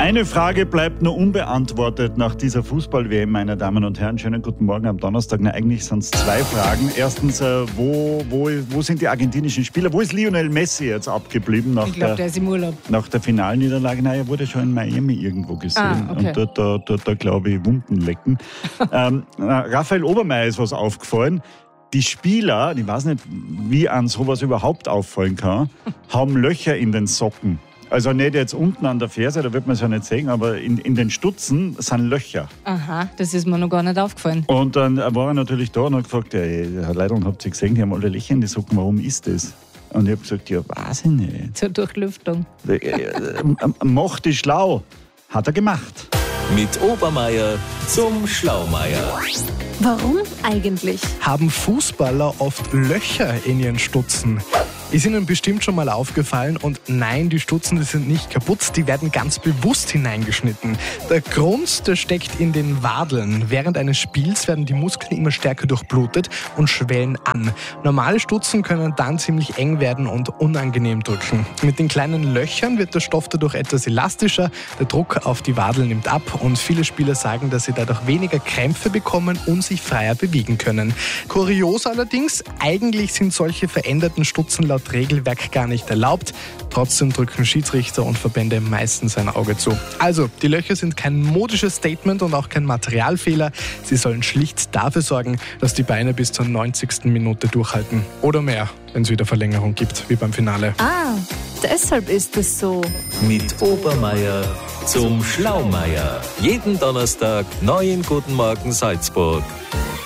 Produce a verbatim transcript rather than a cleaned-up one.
Eine Frage bleibt nur unbeantwortet nach dieser Fußball-W M, meine Damen und Herren. Schönen guten Morgen am Donnerstag. Na, eigentlich sind es zwei Fragen. Erstens, äh, wo, wo, wo sind die argentinischen Spieler? Wo ist Lionel Messi jetzt abgeblieben? Nach ich glaube, der ist im Urlaub. Nach der Finalniederlage. Nein, er wurde schon in Miami irgendwo gesehen. Ah, okay. Und dort, dort, dort, dort glaube ich, Wunden lecken. ähm, Raphael Obermeier ist was aufgefallen. Die Spieler, ich weiß nicht, wie an sowas überhaupt auffallen kann, haben Löcher in den Socken. Also nicht jetzt unten an der Ferse, da wird man es ja nicht sehen, aber in, in den Stutzen sind Löcher. Aha, das ist mir noch gar nicht aufgefallen. Und dann war er natürlich da und hat gefragt, ja, Herr Leitl, habt ihr gesehen, die haben alle Löcher in die Socken, warum ist das? Und ich habe gesagt, ja, weiß ich nicht. Zur Durchlüftung. Mach dich schlau. Hat er gemacht. Mit Obermeier zum Schlaumeier. Warum eigentlich? Haben Fußballer oft Löcher in ihren Stutzen? Ist Ihnen bestimmt schon mal aufgefallen, und nein, die Stutzen, die sind nicht kaputt, die werden ganz bewusst hineingeschnitten. Der Grund, der steckt in den Wadeln. Während eines Spiels werden die Muskeln immer stärker durchblutet und schwellen an. Normale Stutzen können dann ziemlich eng werden und unangenehm drücken. Mit den kleinen Löchern wird der Stoff dadurch etwas elastischer, der Druck auf die Wadel nimmt ab und viele Spieler sagen, dass sie dadurch weniger Krämpfe bekommen und sich freier bewegen können. Kurios allerdings, eigentlich sind solche veränderten Stutzen laut Regelwerk gar nicht erlaubt. Trotzdem drücken Schiedsrichter und Verbände meistens ein Auge zu. Also, die Löcher sind kein modisches Statement und auch kein Materialfehler. Sie sollen schlicht dafür sorgen, dass die Beine bis zur neunzigsten Minute durchhalten. Oder mehr, wenn es wieder Verlängerung gibt, wie beim Finale. Ah, deshalb ist es so. Mit Obermeier zum Schlaumeier. Jeden Donnerstag neu in Guten Morgen Salzburg.